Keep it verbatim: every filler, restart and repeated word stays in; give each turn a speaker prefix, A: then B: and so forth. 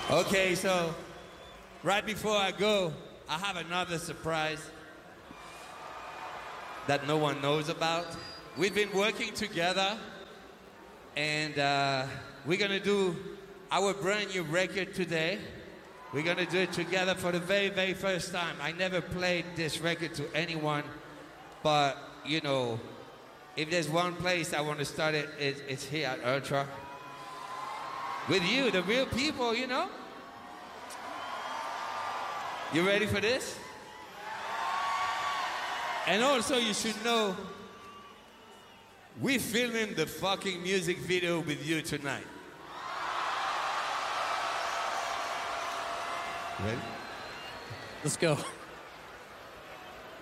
A: Okay, so right before I go, I have another surprise that no one knows about. We've been working together, and uh, we're gonna do our brand new record today. We're gonna do it together for the very, very first time. I never played this record to anyone, but you know, if there's one place I want to start it, it's, it's here at Ultra. With you, the real people, you know? You ready for this? And also you should know, we're filming the fucking music video with you tonight. Ready?
B: Let's go.